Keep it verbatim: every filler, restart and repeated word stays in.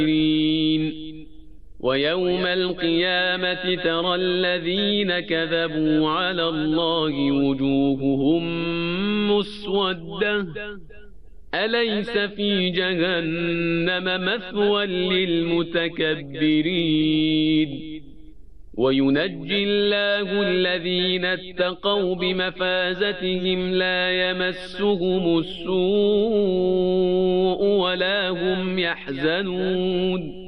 ويوم القيامة ترى الذين كذبوا على الله وجوههم مسودة أليس في جهنم مثوى للمتكبرين وينجي الله الذين اتقوا بمفازتهم لا يمسهم السوء ولا هم يحزنون